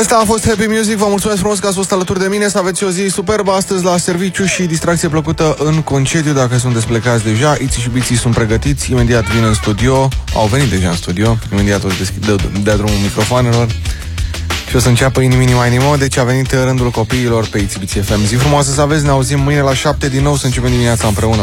Asta a fost Happy Music, vă mulțumesc frumos că ați fost alături de mine. Să aveți o zi superbă astăzi la serviciu și distracție plăcută în concediu. Dacă sunteți plecați deja, Iții și Biții sunt pregătiți. Imediat vin în studio, au venit deja în studio. Imediat o să dea drumul microfoanelor și o să înceapă Inimini Mai Nimo. Deci a venit rândul copiilor pe Iții Biții FM. Zi frumoasă să aveți, ne auzim mâine la 7 din nou. Să începem dimineața împreună.